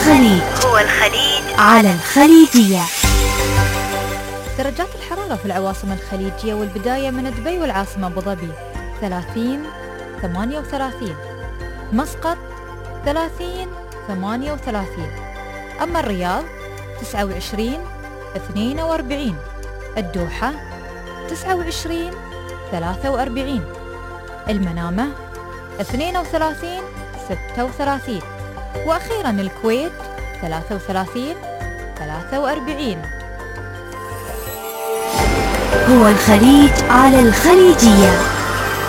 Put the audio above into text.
الخليج. على الخليجية. درجات الحرارة في العواصم الخليجية، والبداية من دبي والعاصمة أبو ظبي 30 38، مسقط 30 38، أما الرياض 29 42، الدوحة 29 43، المنامة 32 36، وأخيرا الكويت 33 43. هو الخليج على الخليجية.